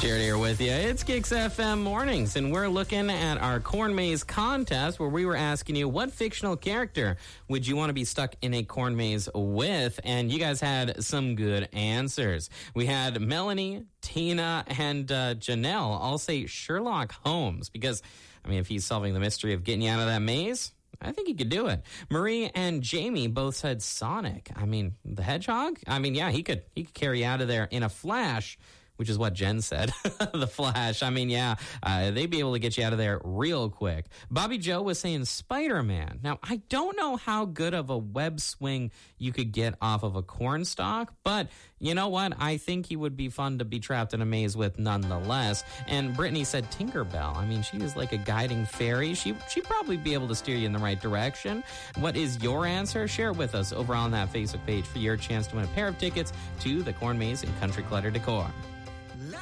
Jared here with you. It's Kicks FM Mornings, and we're looking at our corn maze contest where we were asking you, what fictional character would you want to be stuck in a corn maze with? And you guys had some good answers. We had Melanie, Tina, and Janelle all say Sherlock Holmes because, I mean, if he's solving the mystery of getting you out of that maze, I think he could do it. Marie and Jamie both said Sonic. I mean, the Hedgehog? I mean, yeah, he could carry you out of there in a flash, which is what Jen said, the Flash. I mean, yeah, they'd be able to get you out of there real quick. Bobby Joe was saying Spider-Man. Now, I don't know how good of a web swing you could get off of a corn stalk, but you know what? I think he would be fun to be trapped in a maze with nonetheless. And Brittany said Tinkerbell. I mean, she is like a guiding fairy. She'd probably be able to steer you in the right direction. What is your answer? Share it with us over on that Facebook page for your chance to win a pair of tickets to the Corn Maze and Country Clutter Decor.